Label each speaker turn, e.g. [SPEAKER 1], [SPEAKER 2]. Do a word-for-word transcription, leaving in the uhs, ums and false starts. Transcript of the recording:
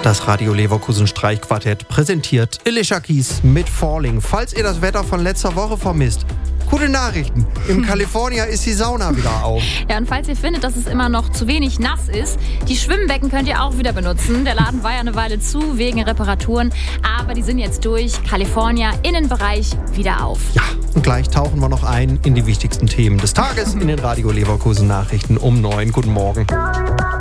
[SPEAKER 1] Das Radio Leverkusen Streichquartett präsentiert Alicia Keys mit Falling. Falls ihr das Wetter von letzter Woche vermisst, gute Nachrichten. Im California ist die Sauna wieder auf.
[SPEAKER 2] Ja, und falls ihr findet, dass es immer noch zu wenig nass ist, die Schwimmbecken könnt ihr auch wieder benutzen. Der Laden war ja eine Weile zu wegen Reparaturen, aber die sind jetzt durch. California, Innenbereich, wieder auf.
[SPEAKER 1] Ja, und gleich tauchen wir noch ein in die wichtigsten Themen des Tages in den Radio Leverkusen Nachrichten um neun. Guten Morgen.